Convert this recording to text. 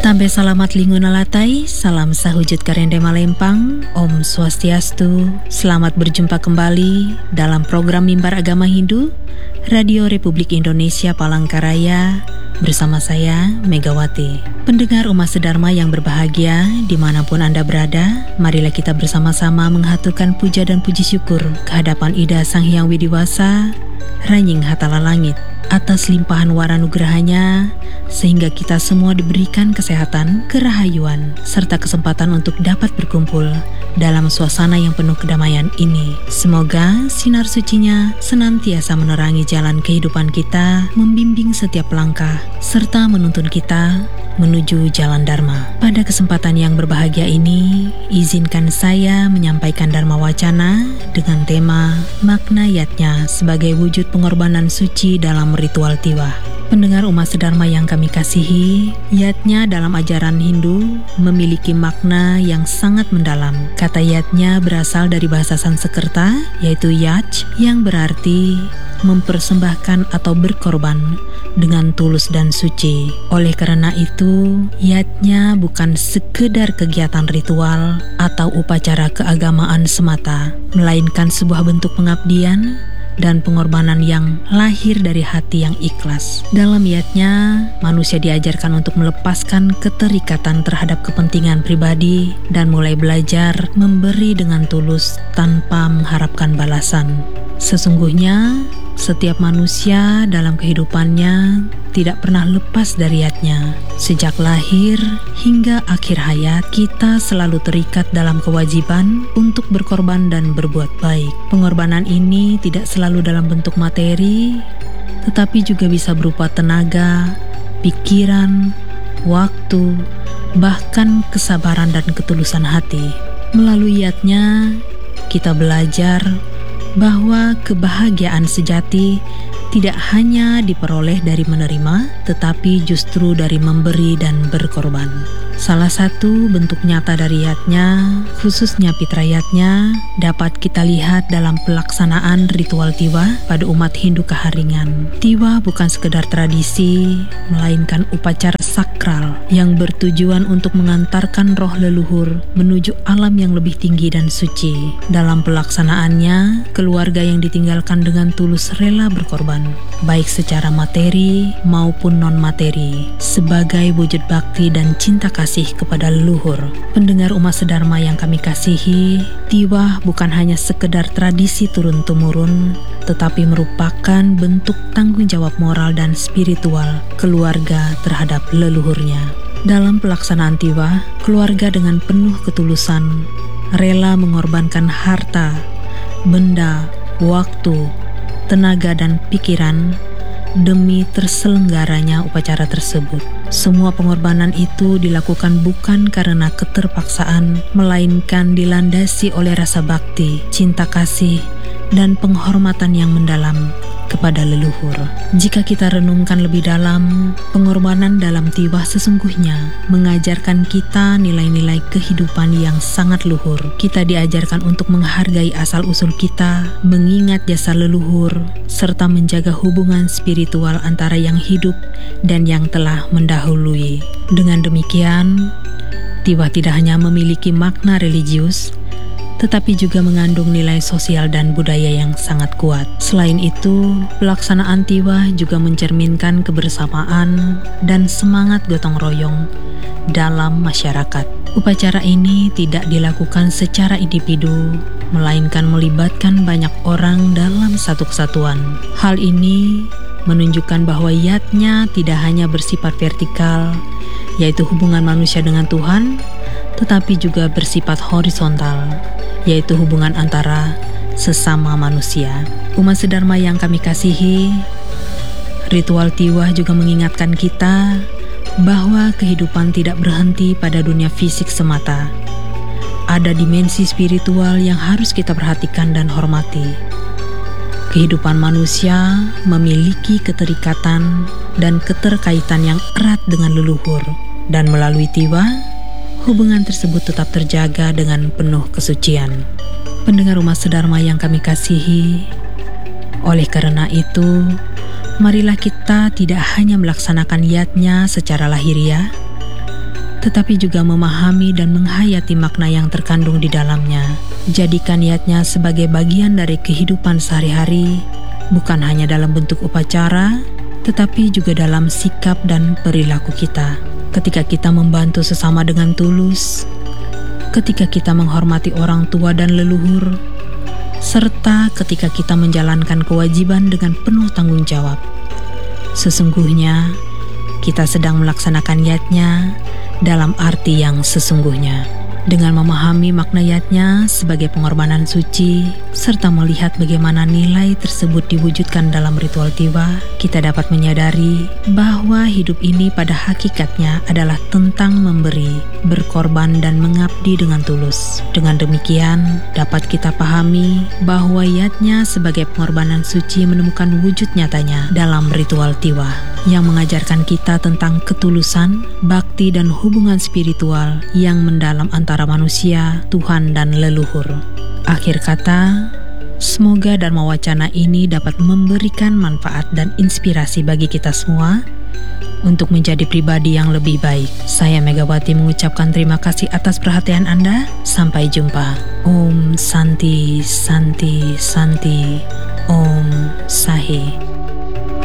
Tambe salamat linguna latai, salam sahujud karende malempang, Om Swastiastu. Selamat berjumpa kembali dalam program Mimbar Agama Hindu, Radio Republik Indonesia Palangkaraya, bersama saya, Megawati. Pendengar Umat Sedharma yang berbahagia, dimanapun Anda berada, marilah kita bersama-sama menghaturkan puja dan puji syukur kehadapan Ida Sang Hyang Widiwasa, Ranying Hatala Langit, atas limpahan waranugrahanya, sehingga kita semua diberikan kesehatan, kerahayuan, serta kesempatan untuk dapat berkumpul dalam suasana yang penuh kedamaian ini. Semoga sinar sucinya senantiasa menerangi jalan kehidupan kita, membimbing setiap langkah, serta menuntun kita menuju jalan Dharma. Pada kesempatan yang berbahagia ini, izinkan saya menyampaikan Dharma Wacana dengan tema makna yatnya sebagai wujud pengorbanan suci dalam ritual Tiwah. Pendengar Umat Sedharma yang kami kasihi, yatnya dalam ajaran Hindu memiliki makna yang sangat mendalam. Kata yatnya berasal dari bahasa Sanskerta, yaitu yaj, yang berarti mempersembahkan atau berkorban dengan tulus dan suci. Oleh karena itu, yatnya bukan sekedar kegiatan ritual atau upacara keagamaan semata, melainkan sebuah bentuk pengabdian dan pengorbanan yang lahir dari hati yang ikhlas. Dalam yatnya, manusia diajarkan untuk melepaskan keterikatan terhadap kepentingan pribadi dan mulai belajar memberi dengan tulus tanpa mengharapkan balasan. Sesungguhnya, setiap manusia dalam kehidupannya tidak pernah lepas dari yatnya. Sejak lahir hingga akhir hayat, kita selalu terikat dalam kewajiban untuk berkorban dan berbuat baik. Pengorbanan ini tidak selalu dalam bentuk materi, tetapi juga bisa berupa tenaga, pikiran, waktu, bahkan kesabaran dan ketulusan hati. Melalui yatnya, kita belajar bahwa kebahagiaan sejati tidak hanya diperoleh dari menerima, tetapi justru dari memberi dan berkorban. Salah satu bentuk nyata dari yatnya, khususnya pitra yatnya, dapat kita lihat dalam pelaksanaan ritual Tiwah pada umat Hindu Kaharingan. Tiwah bukan sekedar tradisi, melainkan upacara sakral yang bertujuan untuk mengantarkan roh leluhur menuju alam yang lebih tinggi dan suci. Dalam pelaksanaannya, keluarga yang ditinggalkan dengan tulus rela berkorban, baik secara materi maupun non-materi, sebagai wujud bakti dan cinta kasih kepada leluhur. Pendengar Umat Sedharma yang kami kasihi, Tiwah bukan hanya sekedar tradisi turun-temurun, tetapi merupakan bentuk tanggung jawab moral dan spiritual keluarga terhadap leluhurnya. Dalam pelaksanaan Tiwah, keluarga dengan penuh ketulusan rela mengorbankan harta, benda, waktu, tenaga dan pikiran demi terselenggaranya upacara tersebut. Semua pengorbanan itu dilakukan bukan karena keterpaksaan, melainkan dilandasi oleh rasa bakti, cinta kasih, dan penghormatan yang mendalam kepada leluhur. Jika kita renungkan lebih dalam, pengorbanan dalam Tiwah sesungguhnya mengajarkan kita nilai-nilai kehidupan yang sangat luhur. Kita diajarkan untuk menghargai asal-usul kita, mengingat jasa leluhur, serta menjaga hubungan spiritual antara yang hidup dan yang telah mendahului. Dengan demikian, Tiwah tidak hanya memiliki makna religius, tetapi juga mengandung nilai sosial dan budaya yang sangat kuat. Selain itu, pelaksanaan Tiwah juga mencerminkan kebersamaan dan semangat gotong royong dalam masyarakat. Upacara ini tidak dilakukan secara individu, melainkan melibatkan banyak orang dalam satu kesatuan. Hal ini menunjukkan bahwa yatnya tidak hanya bersifat vertikal, yaitu hubungan manusia dengan Tuhan, tetapi juga bersifat horizontal, yaitu hubungan antara sesama manusia. Umat Sedharma yang kami kasihi, ritual Tiwah juga mengingatkan kita bahwa kehidupan tidak berhenti pada dunia fisik semata. Ada dimensi spiritual yang harus kita perhatikan dan hormati. Kehidupan manusia memiliki keterikatan dan keterkaitan yang erat dengan leluhur, dan melalui Tiwah, hubungan tersebut tetap terjaga dengan penuh kesucian. Pendengar Umat Sedharma yang kami kasihi, oleh karena itu, marilah kita tidak hanya melaksanakan yatnya secara lahiriah, tetapi juga memahami dan menghayati makna yang terkandung di dalamnya. Jadikan niatnya sebagai bagian dari kehidupan sehari-hari, bukan hanya dalam bentuk upacara, tetapi juga dalam sikap dan perilaku kita. Ketika kita membantu sesama dengan tulus, ketika kita menghormati orang tua dan leluhur, serta ketika kita menjalankan kewajiban dengan penuh tanggung jawab. Sesungguhnya, kita sedang melaksanakan yatnya dalam arti yang sesungguhnya. Dengan memahami makna yatnya sebagai pengorbanan suci, serta melihat bagaimana nilai tersebut diwujudkan dalam ritual tiwa, kita dapat menyadari bahwa hidup ini pada hakikatnya adalah tentang memberi, berkorban dan mengabdi dengan tulus. Dengan demikian, dapat kita pahami bahwa yatnya sebagai pengorbanan suci menemukan wujud nyatanya dalam ritual tiwa, yang mengajarkan kita tentang ketulusan, bakti dan hubungan spiritual yang mendalam antara manusia, Tuhan dan leluhur. Akhir kata, semoga Dharma Wacana ini dapat memberikan manfaat dan inspirasi bagi kita semua untuk menjadi pribadi yang lebih baik. Saya Megawati mengucapkan terima kasih atas perhatian Anda. Sampai jumpa. Om Santi Santi Santi. Om Sahi.